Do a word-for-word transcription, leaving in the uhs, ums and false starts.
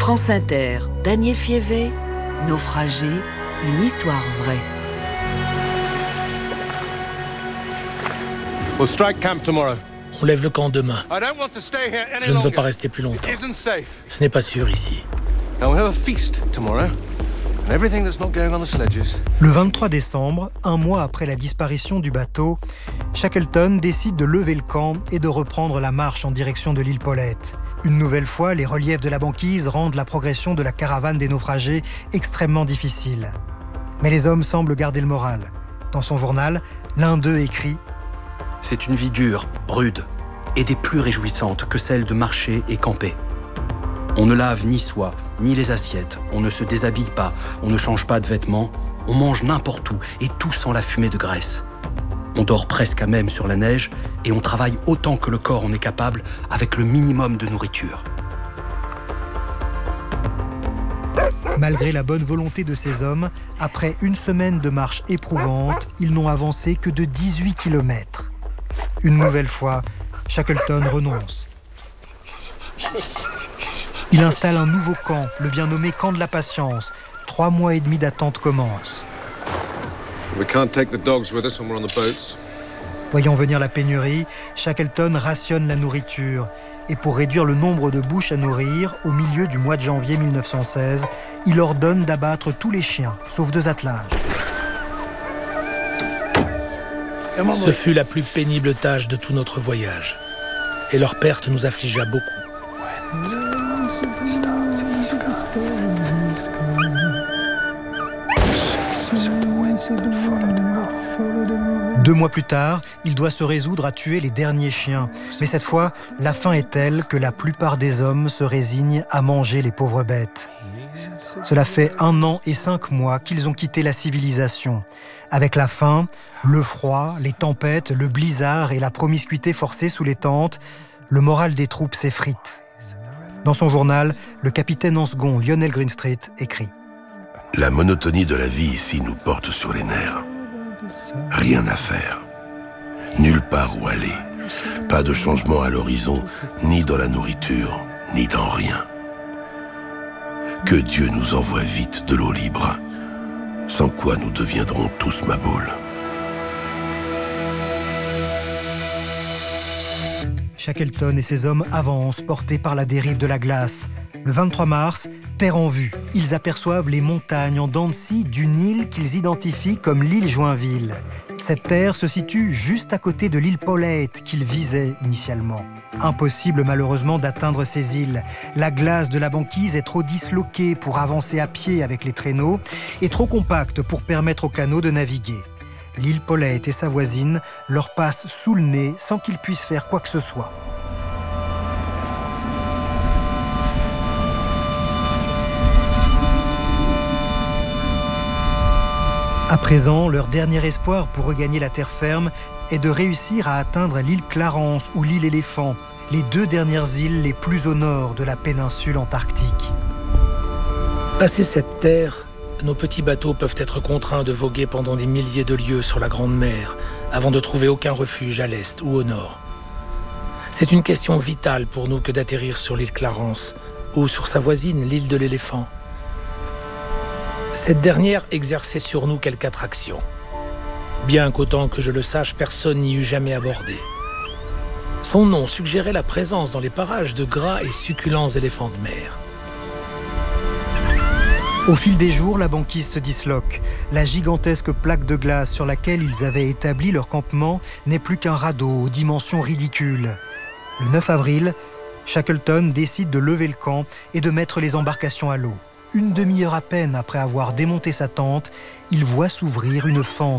France Inter, Daniel Fievé, Naufragé, une histoire vraie. We'll strike camp tomorrow. On lève le camp demain. I don't want to stay here any Je ne veux longer. pas rester plus longtemps. It isn't safe. Ce n'est pas sûr ici. And we'll have a feast tomorrow. And everything that's not going on the sledges. Le vingt-trois décembre, un mois après la disparition du bateau, Shackleton décide de lever le camp et de reprendre la marche en direction de l'île Paulette. Une nouvelle fois, les reliefs de la banquise rendent la progression de la caravane des naufragés extrêmement difficile. Mais les hommes semblent garder le moral. Dans son journal, l'un d'eux écrit « C'est une vie dure, rude, et des plus réjouissantes que celle de marcher et camper. On ne lave ni soi, ni les assiettes, on ne se déshabille pas, on ne change pas de vêtements, on mange n'importe où, et tout sans la fumée de graisse. On dort presque à même sur la neige, et on travaille autant que le corps en est capable, avec le minimum de nourriture. » Malgré la bonne volonté de ces hommes, après une semaine de marche éprouvante, ils n'ont avancé que de dix-huit kilomètres. Une nouvelle fois, Shackleton renonce. Il installe un nouveau camp, le bien nommé camp de la patience. Trois mois et demi d'attente commencent. We can't take the dogs with us when we're on the boats. Voyant venir la pénurie, Shackleton rationne la nourriture. Et pour réduire le nombre de bouches à nourrir, au milieu du mois de janvier mille neuf cent seize, il ordonne d'abattre tous les chiens, sauf deux attelages. Ce fut la plus pénible tâche de tout notre voyage. Et leur perte nous affligea beaucoup. Deux mois plus tard, il doit se résoudre à tuer les derniers chiens. Mais cette fois, la faim est telle que la plupart des hommes se résignent à manger les pauvres bêtes. Cela fait un an et cinq mois qu'ils ont quitté la civilisation. Avec la faim, le froid, les tempêtes, le blizzard et la promiscuité forcée sous les tentes, le moral des troupes s'effrite. Dans son journal, le capitaine en second Lionel Greenstreet écrit « La monotonie de la vie ici nous porte sur les nerfs. Rien à faire. Nulle part où aller. Pas de changement à l'horizon, ni dans la nourriture, ni dans rien. Que Dieu nous envoie vite de l'eau libre, sans quoi nous deviendrons tous maboules. » Shackleton et ses hommes avancent, portés par la dérive de la glace. Le vingt-trois mars, terre en vue. Ils aperçoivent les montagnes en dents de scie d'une île qu'ils identifient comme l'île Joinville. Cette terre se situe juste à côté de l'île Paulette qu'ils visaient initialement. Impossible malheureusement d'atteindre ces îles. La glace de la banquise est trop disloquée pour avancer à pied avec les traîneaux et trop compacte pour permettre aux canots de naviguer. L'île Paulette et sa voisine leur passent sous le nez sans qu'ils puissent faire quoi que ce soit. À présent, leur dernier espoir pour regagner la terre ferme est de réussir à atteindre l'île Clarence ou l'île Éléphant, les deux dernières îles les plus au nord de la péninsule antarctique. Passé cette terre, nos petits bateaux peuvent être contraints de voguer pendant des milliers de lieues sur la Grande Mer avant de trouver aucun refuge à l'est ou au nord. C'est une question vitale pour nous que d'atterrir sur l'île Clarence ou sur sa voisine, l'île de l'Éléphant. Cette dernière exerçait sur nous quelque attraction, bien qu'autant que je le sache, personne n'y eût jamais abordé. Son nom suggérait la présence dans les parages de gras et succulents éléphants de mer. Au fil des jours, la banquise se disloque. La gigantesque plaque de glace sur laquelle ils avaient établi leur campement n'est plus qu'un radeau aux dimensions ridicules. Le neuf avril, Shackleton décide de lever le camp et de mettre les embarcations à l'eau. Une demi-heure à peine après avoir démonté sa tente, il voit s'ouvrir une fente